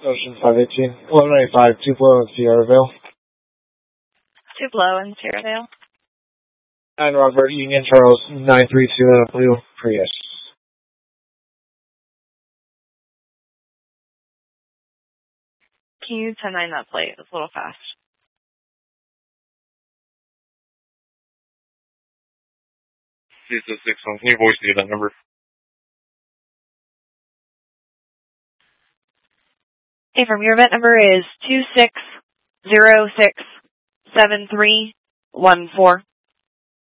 Ocean 518, 1185, Tupelo and Sierraville. Tupelo and Sierraville. And Robert Union Charles 932 Blue Prius. Can you 10-9 that plate? It's a little fast. It's a 6-1. Can you voice me that number? Affirm, your event number is 26067314.